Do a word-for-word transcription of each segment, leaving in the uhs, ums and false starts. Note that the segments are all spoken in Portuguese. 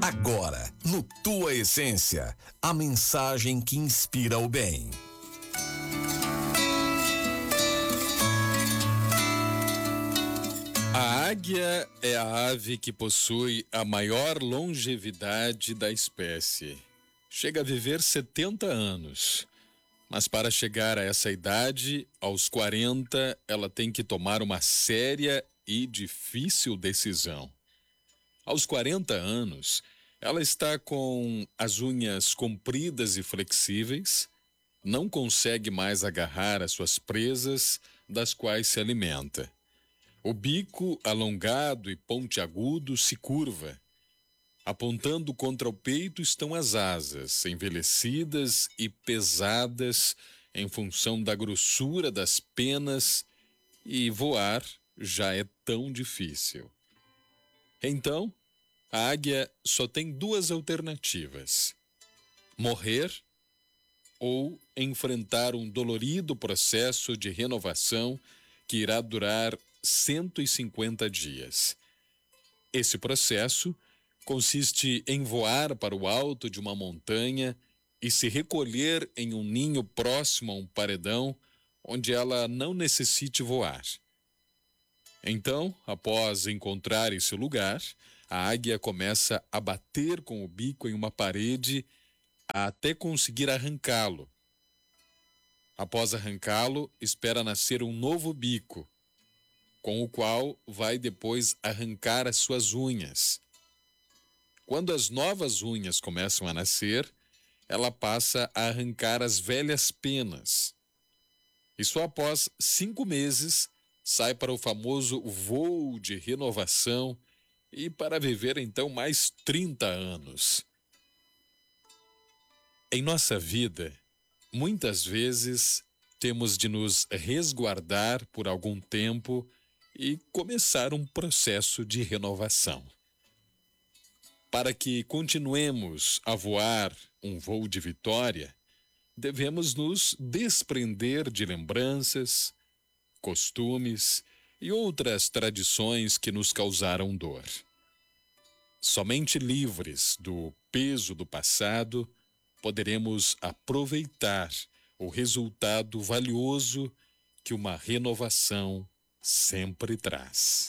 Agora, no Tua Essência, a mensagem que inspira o bem. A águia é a ave que possui a maior longevidade da espécie. Chega a viver setenta anos. Mas para chegar a essa idade, aos quarenta, ela tem que tomar uma séria e difícil decisão. Aos quarenta anos, ela está com as unhas compridas e flexíveis, não consegue mais agarrar as suas presas, das quais se alimenta. O bico, alongado e pontiagudo, se curva. Apontando contra o peito estão as asas, envelhecidas e pesadas em função da grossura das penas, e voar já é tão difícil. Então, a águia só tem duas alternativas: morrer ou enfrentar um dolorido processo de renovação que irá durar cento e cinquenta dias. Esse processo consiste em voar para o alto de uma montanha e se recolher em um ninho próximo a um paredão onde ela não necessite voar. Então, após encontrar esse lugar, a águia começa a bater com o bico em uma parede até conseguir arrancá-lo. Após arrancá-lo, espera nascer um novo bico, com o qual vai depois arrancar as suas unhas. Quando as novas unhas começam a nascer, ela passa a arrancar as velhas penas. E só após cinco meses sai para o famoso voo de renovação e para viver então mais trinta anos. Em nossa vida, muitas vezes temos de nos resguardar por algum tempo e começar um processo de renovação. Para que continuemos a voar um voo de vitória, devemos nos desprender de lembranças, costumes e outras tradições que nos causaram dor. Somente livres do peso do passado, poderemos aproveitar o resultado valioso que uma renovação sempre traz.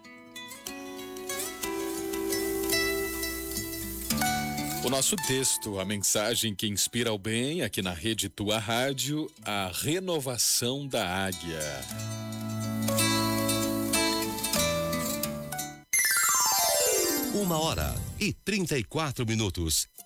O nosso texto, a mensagem que inspira o bem, aqui na Rede Tua Rádio, a renovação da águia. Uma hora e trinta e quatro minutos.